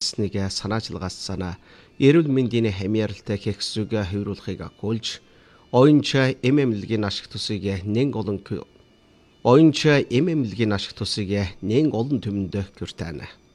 болсныг санаачилгаас санаа эрүүл мэндийн хамааралтай хэвсэг хөврүүлэхийг агуулж оюунчаа эмэмлэгийн ашиг тусыг нэн олон түмэнд хүртэнэ.